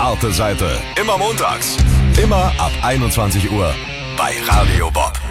harte Seite. Immer montags. Immer ab 21 Uhr bei Radio Bob.